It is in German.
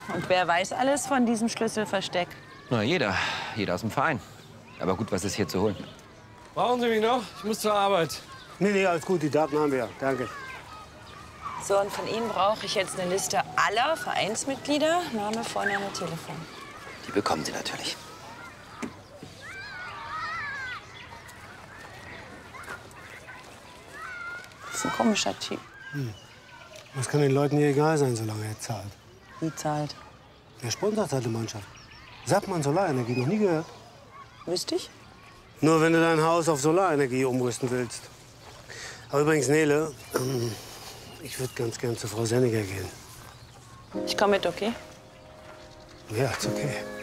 Und wer weiß alles von diesem Schlüsselversteck? Na, jeder. Jeder aus dem Verein. Aber gut, was ist hier zu holen? Brauchen Sie mich noch? Ich muss zur Arbeit. Nee, alles gut, die Daten haben wir ja. Danke. So, und von Ihnen brauche ich jetzt eine Liste aller Vereinsmitglieder, Name, Vorname, Telefon. Die bekommen Sie natürlich. Das ist ein komischer Typ. Das kann den Leuten hier egal sein, solange er zahlt. Wie zahlt? Der sponsert halt die Mannschaft. Sapmann Solarenergie, noch nie gehört. Wüsste ich? Nur wenn du dein Haus auf Solarenergie umrüsten willst. Aber übrigens, Nele, ich würde ganz gern zu Frau Senniger gehen. Ich komme mit, okay? Ja, ist okay.